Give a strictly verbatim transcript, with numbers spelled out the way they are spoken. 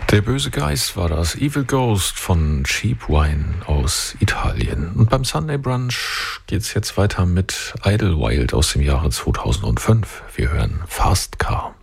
Der böse Geist war das, Evil Ghost von Cheap Wine aus Italien. Und beim Sunday Brunch geht's jetzt weiter mit Idlewild aus dem Jahre zweitausendfünf. Wir hören Fast Car.